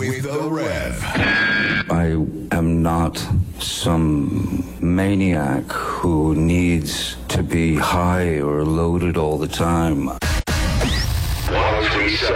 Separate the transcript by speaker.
Speaker 1: with the Rev.
Speaker 2: I am not some maniac who needs to be high or loaded all the time.